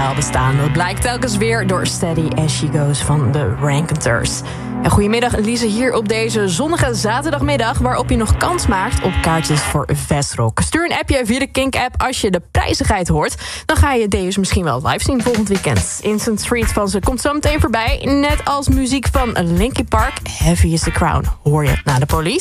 loyaal bestaan. Dat blijkt telkens weer door Steady As She Goes van de Raconteurs. En goedemiddag, Lise, hier op deze zonnige zaterdagmiddag, waarop je nog kans maakt op kaartjes voor Vestrock. Stuur een appje via de Kink-app als je de prijzigheid hoort. Dan ga je Deus misschien wel live zien volgend weekend. Instant Street van ze komt zo meteen voorbij. Net als muziek van Linkin Park. Heavy is the Crown. Hoor je na de Police.